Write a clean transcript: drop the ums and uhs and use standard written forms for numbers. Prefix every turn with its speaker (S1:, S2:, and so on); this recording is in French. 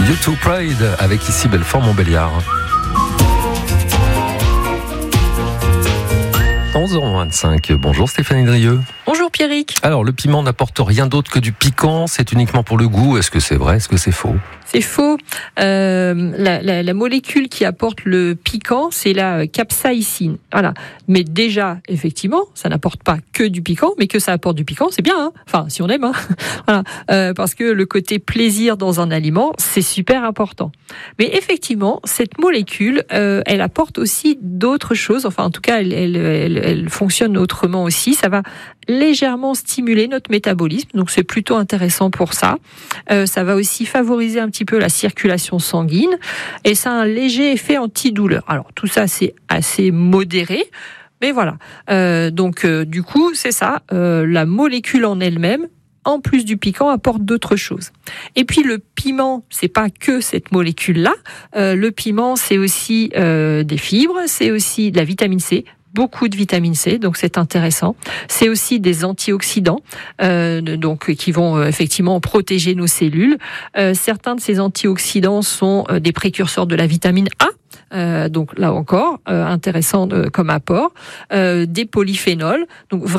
S1: YouTube Pride avec ici Belfort-Montbéliard. 11h25. Bonjour Stéphanie Drieux.
S2: Bonjour Pierrick.
S1: Alors, le piment n'apporte rien d'autre que du piquant, c'est uniquement pour le goût. Est-ce que c'est vrai? Est-ce que c'est faux?
S2: C'est faux. La molécule qui apporte le piquant, c'est la capsaïcine. Voilà. Mais déjà, effectivement, ça n'apporte pas que du piquant, mais que ça apporte du piquant, c'est bien. Hein, enfin, si on aime. Hein. Voilà. Parce que le côté plaisir dans un aliment, c'est super important. Mais effectivement, cette molécule, elle apporte aussi d'autres choses. Enfin, en tout cas, elle fonctionne autrement aussi. Ça va légèrement stimuler notre métabolisme, donc c'est plutôt intéressant pour ça. Ça va aussi favoriser un petit peu la circulation sanguine et ça a un léger effet antidouleur. Alors tout ça c'est assez modéré, mais voilà. Du coup c'est ça, la molécule en elle-même, en plus du piquant, apporte d'autres choses. Et puis le piment, c'est pas que cette molécule-là. Le piment, c'est aussi des fibres, c'est aussi de la vitamine C. Beaucoup de vitamine C, donc c'est intéressant. C'est aussi des antioxydants, qui vont effectivement protéger nos cellules. Certains de ces antioxydants sont des précurseurs de la vitamine A, donc là encore intéressant comme apport. Des polyphénols, donc